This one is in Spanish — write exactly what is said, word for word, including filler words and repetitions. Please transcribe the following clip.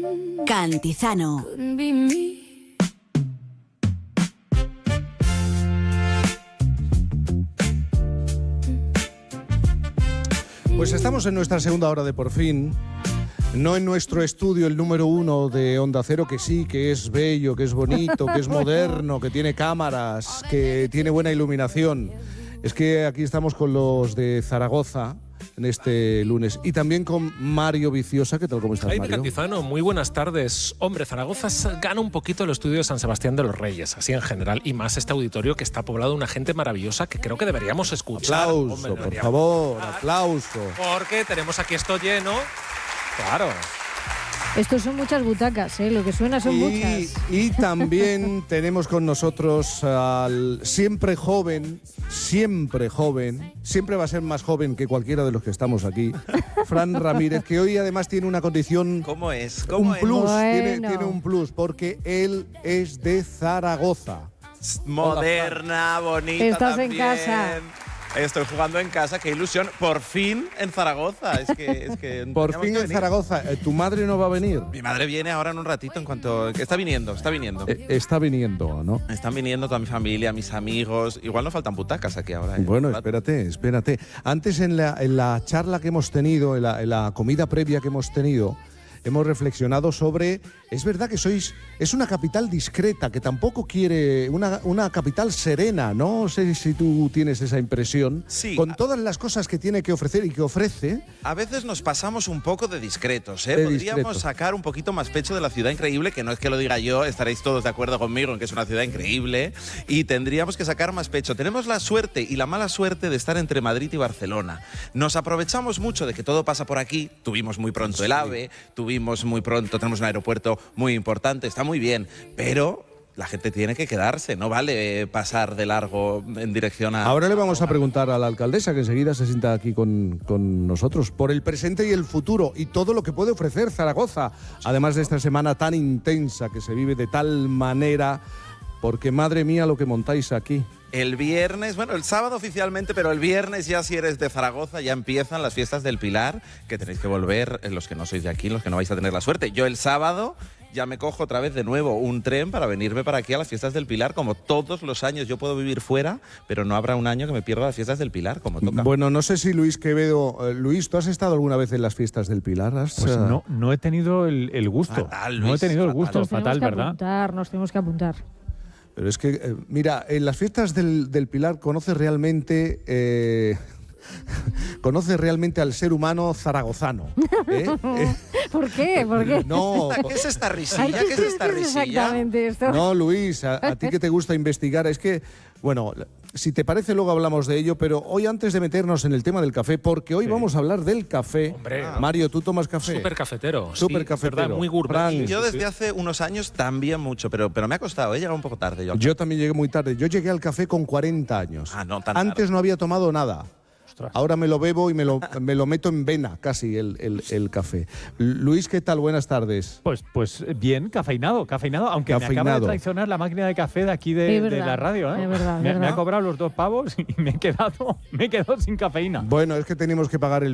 Cantizano. Pues estamos en nuestra segunda hora de Por Fin. No en nuestro estudio, el número uno de Onda Cero, que sí, que es bello, que es bonito, que es moderno, que tiene cámaras, que tiene buena iluminación. Es que aquí estamos con los de Zaragoza en este lunes. Y también con Mario Viciosa. ¿Qué tal? ¿Cómo estás, Jaime Mario? Cantizano, muy buenas tardes. Hombre, Zaragoza gana un poquito el estudio de San Sebastián de los Reyes, así en general, y más este auditorio que está poblado de una gente maravillosa que creo que deberíamos escuchar. Aplauso, Hombre, por deberíamos favor, escuchar, aplauso. Porque tenemos aquí esto lleno. Claro. Estos son muchas butacas, ¿eh? Lo que suena son Y, muchas. y también tenemos con nosotros al siempre joven, siempre joven, siempre va a ser más joven que cualquiera de los que estamos aquí, Fran Ramírez, que hoy además tiene una condición, ¿Cómo es? ¿Cómo un es? plus, Bueno. tiene, tiene un plus, porque él es de Zaragoza. Moderna, bonita. Estás en también. casa. Estoy jugando en casa, qué ilusión. Por fin en Zaragoza. Es que, es que Por teníamos fin que en venir. Zaragoza. Eh, ¿Tu madre no va a venir? Mi madre viene ahora en un ratito, en cuanto. Está viniendo, está viniendo. Eh, está viniendo, ¿no? Están viniendo toda mi familia, mis amigos. Igual no faltan butacas aquí ahora. ¿eh? Bueno, espérate, espérate. Antes en la, en la charla que hemos tenido, en la, en la comida previa que hemos tenido, hemos reflexionado sobre, es verdad que sois, es una capital discreta, que tampoco quiere, una, una capital serena, no sé si tú tienes esa impresión, Sí. con todas las cosas que tiene que ofrecer y que ofrece. A veces nos pasamos un poco de discretos, ¿eh? De Podríamos discretos. sacar un poquito más pecho de la ciudad increíble, que no es que lo diga yo, estaréis todos de acuerdo conmigo en que es una ciudad increíble, y tendríamos que sacar más pecho. Tenemos la suerte y la mala suerte de estar entre Madrid y Barcelona. Nos aprovechamos mucho de que todo pasa por aquí, tuvimos muy pronto el AVE, tuvimos muy pronto, tenemos un aeropuerto muy importante, está muy bien, pero la gente tiene que quedarse, no vale eh, pasar de largo en dirección a... Ahora le vamos a preguntar a la alcaldesa, que enseguida se sienta aquí con, con nosotros, por el presente y el futuro y todo lo que puede ofrecer Zaragoza, además de esta semana tan intensa que se vive de tal manera, porque madre mía lo que montáis aquí. El viernes, bueno, el sábado oficialmente, pero el viernes ya si eres de Zaragoza ya empiezan las fiestas del Pilar, que tenéis que volver, eh, los que no sois de aquí, los que no vais a tener la suerte. Yo el sábado ya me cojo otra vez de nuevo un tren para venirme para aquí a las fiestas del Pilar, como todos los años. Yo puedo vivir fuera, pero no habrá un año que me pierda las fiestas del Pilar, como toca. Bueno, no sé si Luis Quevedo... eh, Luis, ¿tú has estado alguna vez en las fiestas del Pilar? ¿Has, Pues eh, no, no he tenido el, el gusto. Fatal, no he Luis, tenido el fatal. gusto, Nos tenemos fatal, que ¿verdad? apuntar, nos tenemos que apuntar. Pero es que, eh, mira, en las fiestas del, del Pilar conoce realmente... eh, conoce realmente al ser humano zaragozano. ¿eh? Eh, ¿Por qué? ¿Por qué? no, ¿Qué es esta Ay, risilla? ¿Qué es esta risilla? exactamente esto? no, Luis, a, a ti que te gusta investigar, es que, bueno, si te parece luego hablamos de ello, pero hoy antes de meternos en el tema del café, porque hoy Sí. vamos a hablar del café. Hombre. Mario, ¿tú tomas café? Súper cafetero. Súper sí, cafetero. ¿verdad? Muy gourmet. Fran. Sí, Yo sí, desde sí. hace unos años también mucho, pero, pero me ha costado, he llegado un poco tarde yo. Yo también llegué muy tarde. Yo llegué al café con cuarenta años. Ah, no, tan Antes tarde. no había tomado nada. Ostras. Ahora me lo bebo y me lo, me lo meto en vena casi el, el- el café. Luis, ¿qué tal? Buenas tardes. Pues, pues bien, cafeinado, cafeinado, aunque me acaba Cafeinado. de traicionar la máquina de café de aquí de, Es de verdad, la radio. ¿eh? es verdad, es me, me verdad. ha cobrado los dos pavos y me he quedado, me he quedado sin cafeína. Bueno, es que tenemos que pagar el